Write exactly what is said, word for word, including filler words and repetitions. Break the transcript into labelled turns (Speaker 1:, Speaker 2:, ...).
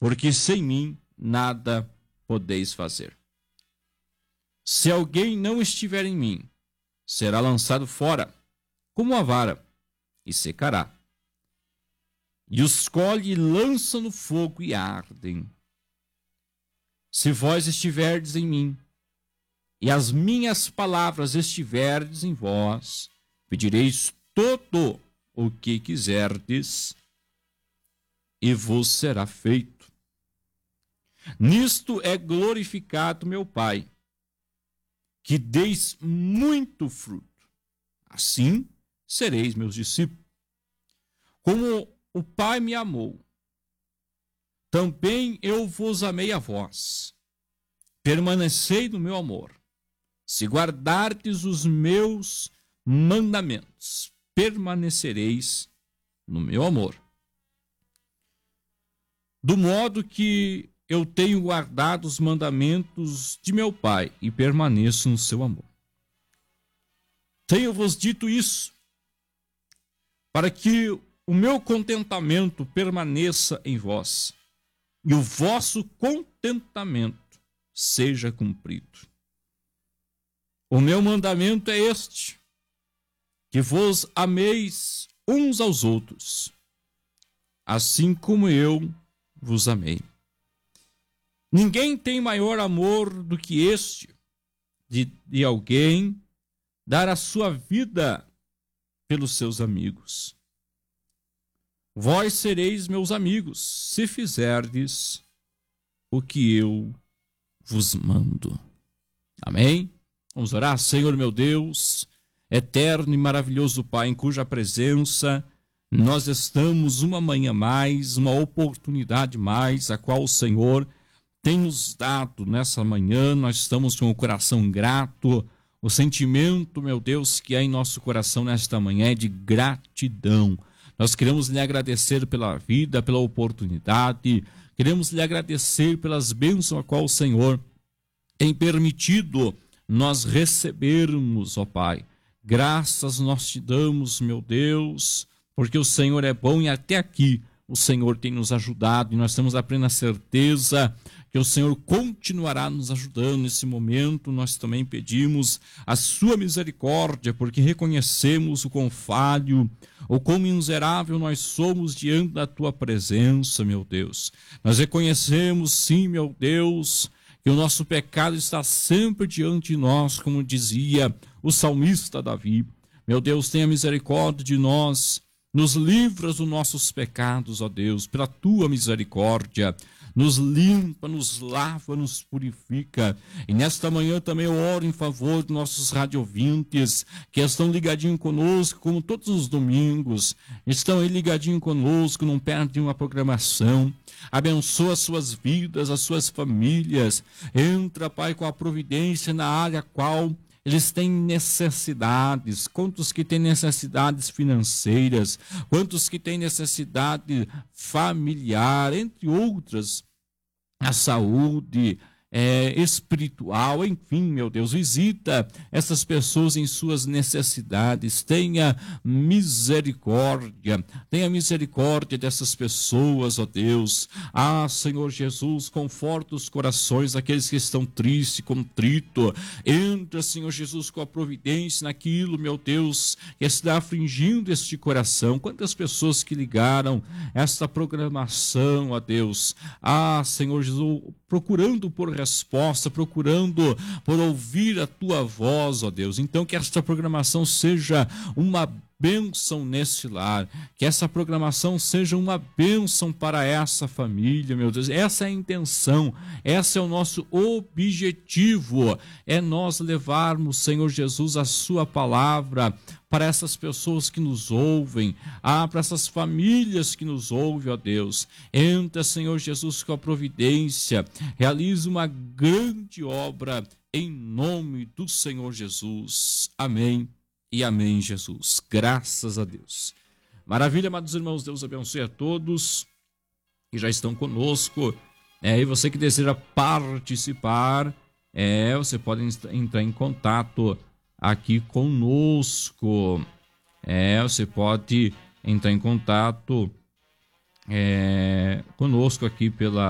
Speaker 1: porque sem mim nada podeis fazer. Se alguém não estiver em mim, será lançado fora, como a vara, e secará. E os colhe e lança no fogo e ardem. Se vós estiverdes em mim, e as minhas palavras estiverdes em vós, pedireis todo o que quiserdes, e vos será feito. Nisto é glorificado meu Pai, que deis muito fruto. Assim sereis meus discípulos. Como o Pai me amou, também eu vos amei a vós. Permanecei no meu amor. Se guardardes os meus mandamentos, permanecereis no meu amor. Do modo que eu tenho guardado os mandamentos de meu Pai e permaneço no seu amor. Tenho-vos dito isso, para que o meu contentamento permaneça em vós e o vosso contentamento seja cumprido. O meu mandamento é este, que vos ameis uns aos outros, assim como eu vos amei. Ninguém tem maior amor do que este, de, de alguém dar a sua vida pelos seus amigos. Vós sereis meus amigos, se fizerdes o que eu vos mando. Amém? Vamos orar. Senhor meu Deus, eterno e maravilhoso Pai, em cuja presença nós estamos uma manhã mais, uma oportunidade mais, a qual o Senhor tem nos dado nessa manhã. Nós estamos com o coração grato. O sentimento, meu Deus, que é em nosso coração nesta manhã é de gratidão. Nós queremos lhe agradecer pela vida, pela oportunidade. Queremos lhe agradecer pelas bênçãos a qual o Senhor tem permitido nós recebermos, ó Pai. Graças nós te damos, meu Deus, porque o Senhor é bom e até aqui o Senhor tem nos ajudado e nós temos a plena certeza que o Senhor continuará nos ajudando nesse momento. Nós também pedimos a sua misericórdia, porque reconhecemos o quão falho, o quão miserável nós somos diante da tua presença, meu Deus. Nós reconhecemos, sim, meu Deus, que o nosso pecado está sempre diante de nós, como dizia o salmista Davi. Meu Deus, tenha misericórdia de nós, nos livra dos nossos pecados, ó Deus, pela tua misericórdia. Nos limpa, nos lava, nos purifica. E nesta manhã também eu oro em favor dos nossos radiovintes, que estão ligadinhos conosco, como todos os domingos. Estão aí ligadinhos conosco, não perdem uma programação. Abençoa as suas vidas, as suas famílias. Entra, Pai, com a providência na área qual eles têm necessidades. Quantos que têm necessidades financeiras, quantos que têm necessidade familiar, entre outras, a saúde é, espiritual, enfim, meu Deus, visita essas pessoas em suas necessidades. Tenha misericórdia, tenha misericórdia dessas pessoas, ó Deus. Ah, Senhor Jesus, conforta os corações daqueles que estão tristes, contritos. Entra, Senhor Jesus, com a providência naquilo, meu Deus, que está afligindo este coração. Quantas pessoas que ligaram esta programação, ó Deus. Ah, Senhor Jesus, procurando por resposta, procurando por ouvir a tua voz, ó Deus. Então que esta programação seja uma bênção nesse lar, que essa programação seja uma bênção para essa família, meu Deus. Essa é a intenção, esse é o nosso objetivo, é nós levarmos, Senhor Jesus, a sua palavra para essas pessoas que nos ouvem, ah, para essas famílias que nos ouvem, ó Deus. Entra, Senhor Jesus, com a providência, realiza uma grande obra em nome do Senhor Jesus. Amém. E amém, Jesus. Graças a Deus. Maravilha, amados irmãos. Deus abençoe a todos que já estão conosco. É, e você que deseja participar, é, você pode entrar em contato aqui conosco. É, você pode entrar em contato é, conosco aqui pela